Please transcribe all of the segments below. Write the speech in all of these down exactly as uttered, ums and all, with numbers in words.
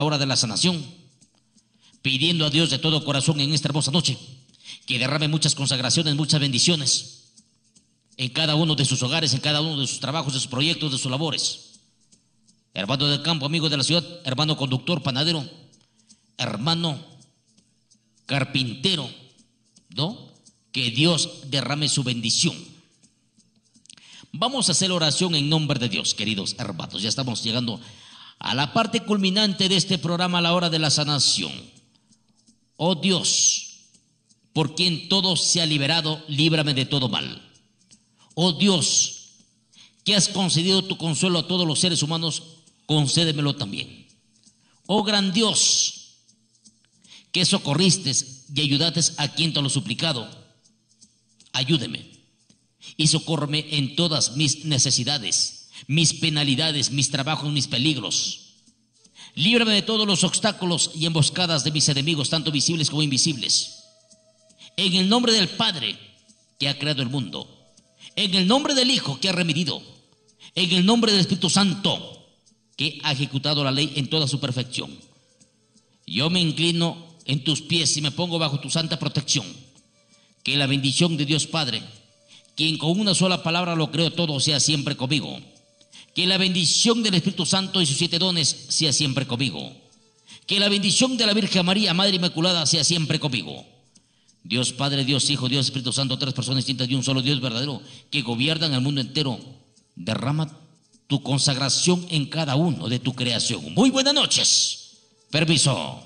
hora de la sanación, pidiendo a Dios de todo corazón en esta hermosa noche que derrame muchas consagraciones, muchas bendiciones en cada uno de sus hogares, en cada uno de sus trabajos, de sus proyectos, de sus labores. Hermano del campo, amigo de la ciudad, hermano conductor, panadero, hermano carpintero, ¿no? Que Dios derrame su bendición. Vamos a hacer oración en nombre de Dios, queridos hermanos. Ya estamos llegando a la parte culminante de este programa, a la hora de la sanación. Oh Dios, por quien todo se ha liberado, líbrame de todo mal. Oh Dios, que has concedido tu consuelo a todos los seres humanos, concédemelo también. Oh gran Dios, que socorriste y ayudaste a quien te lo suplicado, ayúdeme y socórreme en todas mis necesidades, mis penalidades, mis trabajos, mis peligros. Líbrame de todos los obstáculos y emboscadas de mis enemigos, tanto visibles como invisibles. En el nombre del Padre, que ha creado el mundo. En el nombre del Hijo, que ha remedido. En el nombre del Espíritu Santo, que ha ejecutado la ley en toda su perfección. Yo me inclino en tus pies y me pongo bajo tu santa protección. Que la bendición de Dios Padre, quien con una sola palabra lo creó todo, sea siempre conmigo. Que la bendición del Espíritu Santo y sus siete dones sea siempre conmigo. Que la bendición de la Virgen María, Madre Inmaculada, sea siempre conmigo. Dios Padre, Dios Hijo, Dios Espíritu Santo, tres personas distintas de un solo Dios verdadero, que gobiernan el mundo entero. Derrama tu consagración en cada uno de tu creación. Muy buenas noches. Permiso.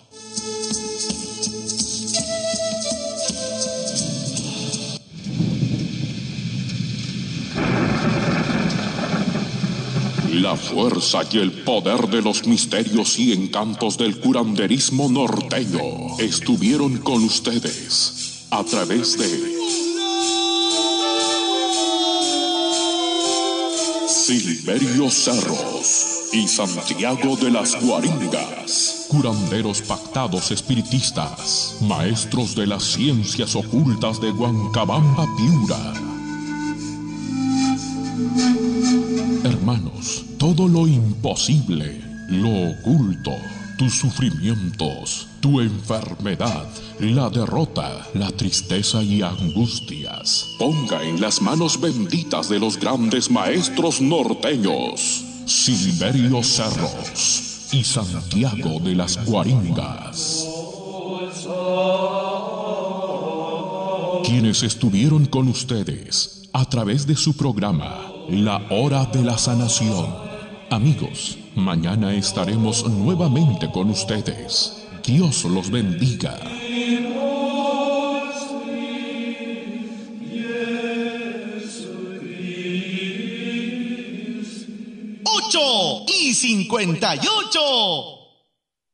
La fuerza y el poder de los misterios y encantos del curanderismo norteño estuvieron con ustedes a través de Silverio Cerros y Santiago de las Guaringas, curanderos pactados espiritistas, maestros de las ciencias ocultas de Huancabamba, Piura. Hermanos, todo lo imposible, lo oculto, tus sufrimientos, tu enfermedad, la derrota, la tristeza y angustias, ponga en las manos benditas de los grandes maestros norteños, Silverio Cerros y Santiago de las Guaringas, quienes estuvieron con ustedes a través de su programa La Hora de la Sanación. Amigos, mañana estaremos nuevamente con ustedes. Dios los bendiga. Ocho y cincuenta y ocho.